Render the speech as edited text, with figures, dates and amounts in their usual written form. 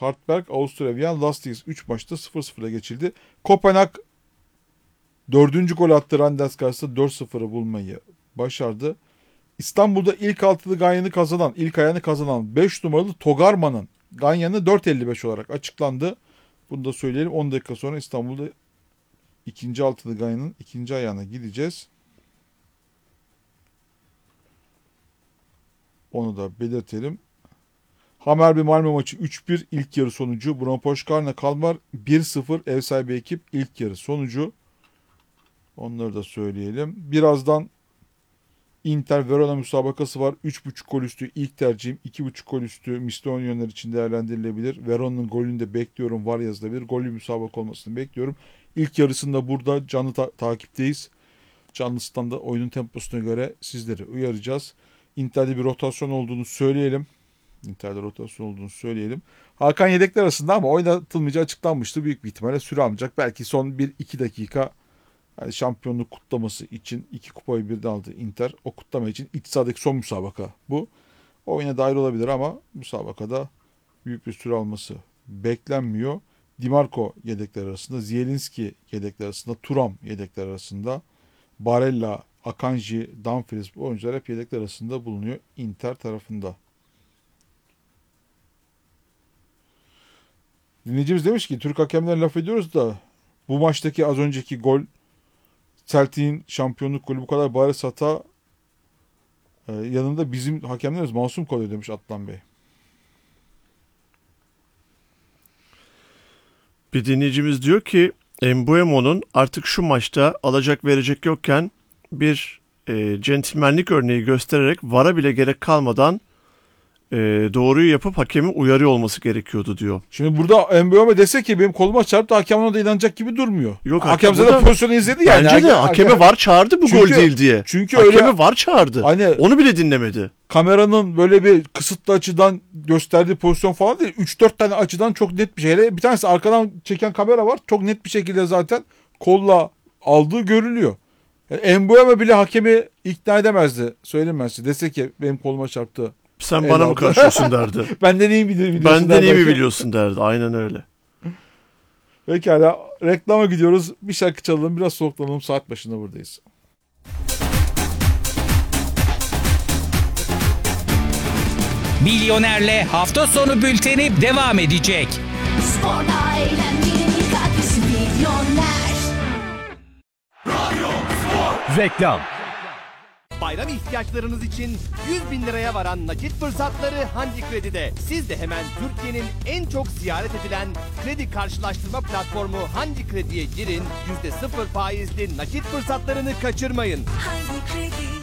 Hartberg, Avusturya Viyan, Lastigs 3 maçta 0-0'a geçildi. Kopenhag 4. gol attı Randers karşısında 4-0'ı bulmayı başardı. İstanbul'da ilk altılı ilk ayağını kazanan 5 numaralı Togarman'ın ganyanı 4.55 olarak açıklandı. Bunu da söyleyelim. 10 dakika sonra İstanbul'da ikinci altılı ganyanın ikinci ayağına gideceğiz. Onu da belirtelim. Hammarby Malmö maçı 3-1 ilk yarı sonucu. Brunpoşkarna Kalmar 1-0 ev sahibi ekip ilk yarı sonucu. Onları da söyleyelim. Birazdan Inter Verona müsabakası var. 3.5 gol üstü ilk tercihim. 2.5 gol üstü misli oynayanlar için değerlendirilebilir. Verona'nın golünü de bekliyorum. Var yazılabilir. Gollü müsabaka olmasını bekliyorum. İlk yarısında burada canlı takipteyiz. Canlı standa oyunun temposuna göre sizleri uyaracağız. Inter'de bir rotasyon olduğunu söyleyelim. Hakan yedekler arasında ama oynatılmayacağı açıklanmıştı. Büyük bir ihtimalle süre almayacak. Belki son 1-2 dakika yani şampiyonluk kutlaması için 2 kupayı birden aldı Inter. O kutlama için iç sahadaki son müsabaka bu. Oyuna dahil olabilir ama müsabakada büyük bir süre alması beklenmiyor. Dimarco yedekler arasında, Zielinski yedekler arasında, Thuram yedekler arasında, Barella, Akanji, Dumfries bu oyuncular hep yedekler arasında bulunuyor Inter tarafında. Dinleyicimiz demiş ki Türk hakemlerine laf ediyoruz da bu maçtaki az önceki gol Celtic'in şampiyonluk golü bu kadar bariz hata yanında bizim hakemlerimiz masum kalıyor demiş Atlan Bey. Bir dinleyicimiz diyor ki Mbeumo'nun artık şu maçta alacak verecek yokken bir centilmenlik örneği göstererek VAR'a bile gerek kalmadan doğruyu yapıp hakemi uyarıyor olması gerekiyordu diyor. Şimdi burada Mbeumo dese ki benim koluma çarptı hakem ona da inanacak gibi durmuyor. Yok, hakem zaten pozisyonu izledi yani. Bence de hakeme VAR çağırdı bu gol değil diye. Çünkü hakeme öyle, VAR çağırdı. Hani, onu bile dinlemedi. Kameranın böyle bir kısıtlı açıdan gösterdiği pozisyon falan değil. 3-4 tane açıdan çok net bir şeyle. Bir tanesi arkadan çeken kamera var. Çok net bir şekilde zaten kolla aldığı görülüyor. Yani Mbeumo bile hakemi ikna edemezdi. Söyleyeyim ben size. Dese ki benim koluma çarptı. Sen bana mı karışıyorsun derdi. Benden iyi biliyorsun. Benden iyi mi biliyorsun derdi. Aynen öyle. Pekala. Reklama gidiyoruz. Bir şarkı çalalım. Biraz soluklanalım. Saat başında buradayız. Milyoner'le hafta sonu bülteni devam edecek. Sporda eğlenmenin katkısı Milyoner. Radyo Spor. Reklam. Bayram ihtiyaçlarınız için 100 bin liraya varan nakit fırsatları Handi Kredi'de. Siz de hemen Türkiye'nin en çok ziyaret edilen kredi karşılaştırma platformu Handi Kredi'ye girin. %0 faizli nakit fırsatlarını kaçırmayın. Handi Kredi.